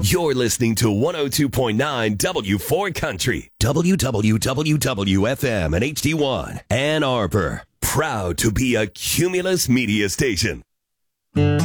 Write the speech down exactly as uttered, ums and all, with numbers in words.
You're listening to one oh two point nine W four Country, W W W F M and H D one, Ann Arbor. Proud to be a Cumulus media station.